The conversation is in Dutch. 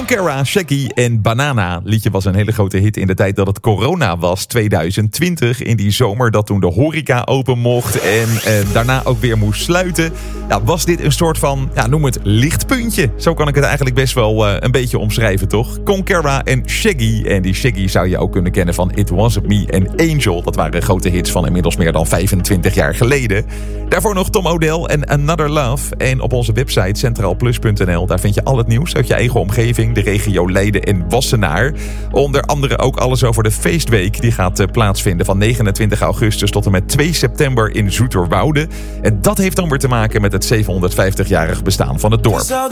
Conquera, Shaggy en Banana. Liedje was een hele grote hit in de tijd dat het corona was, 2020. In die zomer dat toen de horeca open mocht en daarna ook weer moest sluiten. Ja, was dit een soort van, noem het lichtpuntje. Zo kan ik het eigenlijk best wel een beetje omschrijven, toch? Conquera en Shaggy. En die Shaggy zou je ook kunnen kennen van It Wasn't Me en Angel. Dat waren grote hits van inmiddels meer dan 25 jaar geleden. Daarvoor nog Tom Odell en Another Love. En op onze website centraalplus.nl, daar vind je al het nieuws uit je eigen omgeving, de regio Leiden en Wassenaar. Onder andere ook alles over de feestweek. Die gaat plaatsvinden van 29 augustus tot en met 2 september in Zoeterwoude. En dat heeft dan weer te maken met het 750-jarig bestaan van het dorp.